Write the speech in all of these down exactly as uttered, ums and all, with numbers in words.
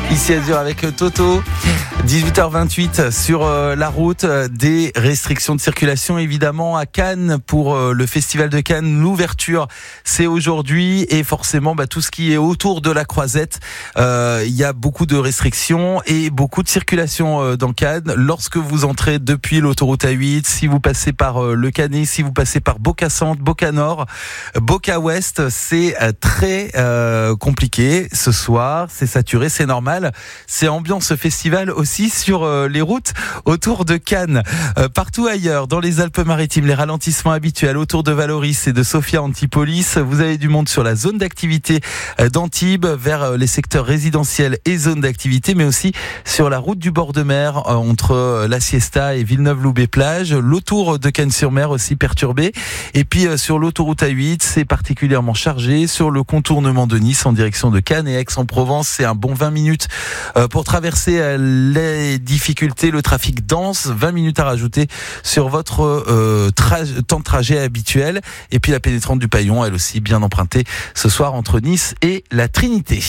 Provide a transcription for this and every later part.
Ici Azur avec Toto. dix-huit heures vingt-huit sur euh, la route, euh, des restrictions de circulation évidemment à Cannes pour euh, le Festival de Cannes. L'ouverture c'est aujourd'hui et forcément bah, tout ce qui est autour de la Croisette, euh, il y a beaucoup de restrictions et beaucoup de circulation euh, dans Cannes. Lorsque vous entrez depuis l'autoroute A huit, si vous passez par euh, le Canet, si vous passez par Boca Centre, Boca Nord, Boca Ouest, c'est euh, très euh, compliqué ce soir, c'est saturé, c'est normal, c'est ambiance festival aussi sur euh, les routes autour de Cannes. Euh, partout ailleurs, dans les Alpes-Maritimes, les ralentissements habituels autour de Valoris et de Sophia Antipolis. Vous avez du monde sur la zone d'activité euh, d'Antibes, vers euh, les secteurs résidentiels et zones d'activité, mais aussi sur la route du bord de mer euh, entre euh, la Siesta et Villeneuve-Loubet-Plage. L'autour de Cannes-sur-Mer aussi perturbé. Et puis euh, sur l'autoroute A huit, c'est particulièrement chargé. Sur le contournement de Nice en direction de Cannes et Aix-en-Provence, c'est un bon vingt minutes euh, pour traverser euh, les difficultés, le trafic dense, vingt minutes à rajouter sur votre euh, tra- temps de trajet habituel. Et puis la pénétrante du Paillon, elle aussi bien empruntée ce soir entre Nice et la Trinité.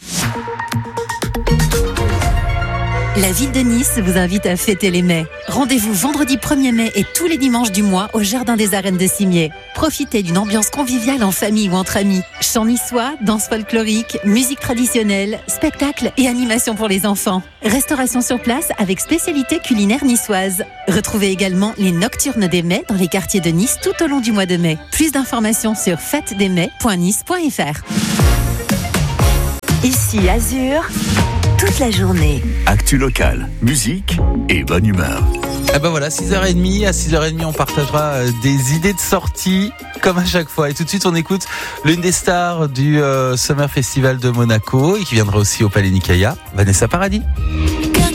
La ville de Nice vous invite à fêter les mai. Rendez-vous vendredi premier mai et tous les dimanches du mois au Jardin des Arènes de Cimiez. Profitez d'une ambiance conviviale en famille ou entre amis. Chants niçois, danse folklorique, musique traditionnelle, spectacles et animations pour les enfants. Restauration sur place avec spécialité culinaire niçoise. Retrouvez également les nocturnes des mai dans les quartiers de Nice tout au long du mois de mai. Plus d'informations sur fête des mai point nice point f r. Ici Azur, toute la journée. Actu locale, musique et bonne humeur. Ah ben voilà, six heures trente, à six heures trente on partagera des idées de sortie comme à chaque fois. Et tout de suite on écoute l'une des stars du euh, Summer Festival de Monaco et qui viendra aussi au Palais Nicaïa, Vanessa Paradis.